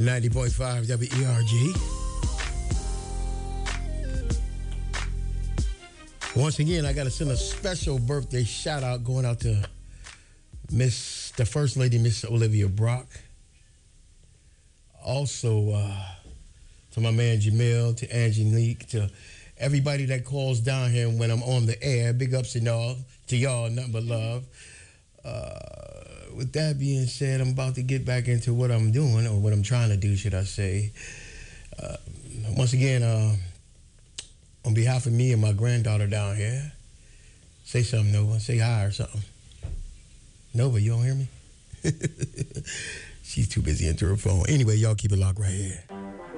90.5 WERG. Once again, I got to send a special birthday shout out going out to the First Lady, Miss Olivia Brock. Also, to my man Jamil, to Angelique, to everybody that calls down here when I'm on the air. Big ups to y'all, nothing but love. With that being said, I'm about to get back into what I'm doing, or what I'm trying to do, should I say. Once again, on behalf of me and my granddaughter down here, say something, Nova. Say hi or something. Nova, you don't hear me? She's too busy into her phone. Anyway, y'all keep it locked right here.